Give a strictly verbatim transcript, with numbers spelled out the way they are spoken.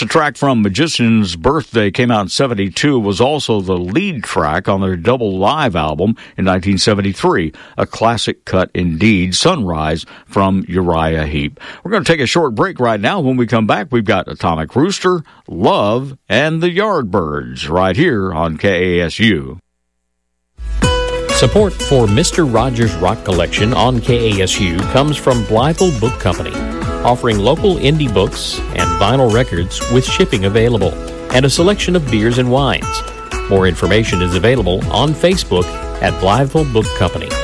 It's a track from Magician's Birthday, came out in seventy-two, was also the lead track on their double live album in nineteen seventy-three. A classic cut indeed, Sunrise from Uriah Heep. We're going to take a short break right now. When we come back, we've got Atomic Rooster, Love, and the Yardbirds right here on K A S U. Support for Mister Rogers' Rock Collection on K A S U comes from Blytheville Book Company, offering local indie books and vinyl records with shipping available, and a selection of beers and wines. More information is available on Facebook at Blytheville Book Company.